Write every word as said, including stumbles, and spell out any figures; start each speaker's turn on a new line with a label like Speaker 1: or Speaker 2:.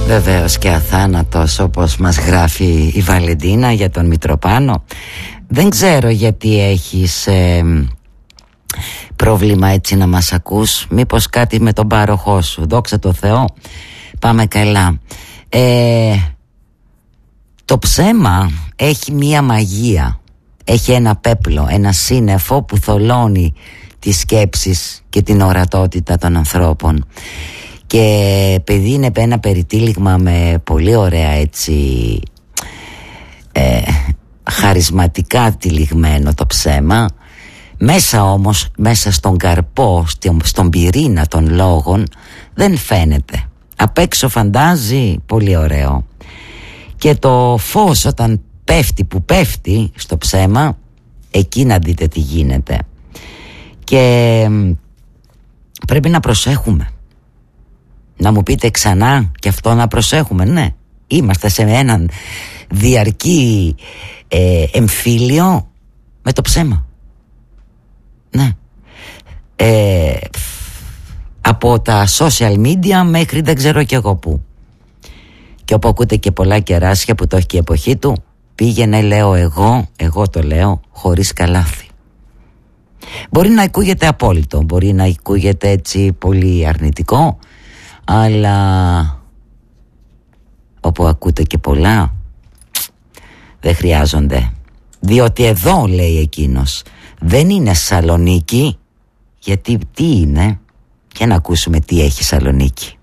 Speaker 1: Βεβαίως και αθάνατος, όπως μας γράφει η Βαλεντίνα για τον Μητροπάνο. Δεν ξέρω γιατί έχεις ε, πρόβλημα έτσι να μας ακούς. Μήπως κάτι με τον πάροχό σου? Δόξα τω Θεώ, πάμε καλά. ε, Το ψέμα έχει μία μαγεία. Έχει ένα πέπλο, ένα σύννεφο που θολώνει τις σκέψεις και την ορατότητα των ανθρώπων. Και επειδή είναι ένα περιτύλιγμα με πολύ ωραία έτσι ε, χαρισματικά τυλιγμένο το ψέμα, μέσα όμως, μέσα στον καρπό, στον πυρήνα των λόγων δεν φαίνεται. Απ' έξω φαντάζει πολύ ωραίο. Και το φως όταν πέφτει, που πέφτει στο ψέμα, εκεί να δείτε τι γίνεται. Και πρέπει να προσέχουμε. Να μου πείτε ξανά και αυτό να προσέχουμε? Ναι, είμαστε σε έναν διαρκή ε, εμφύλιο με το ψέμα. Ναι. ε, Από τα social media μέχρι δεν ξέρω κι εγώ πού. Και όπου ακούτε και πολλά κεράσια που το έχει και η εποχή του, πήγαινε, λέω εγώ, εγώ το λέω, χωρίς καλάθι. Μπορεί να ακούγεται απόλυτο, μπορεί να ακούγεται έτσι πολύ αρνητικό, αλλά όπου ακούτε και πολλά, δεν χρειάζονται. Διότι εδώ, λέει εκείνος, δεν είναι Σαλονίκη. Γιατί τι είναι? Και να ακούσουμε τι έχει Σαλονίκη.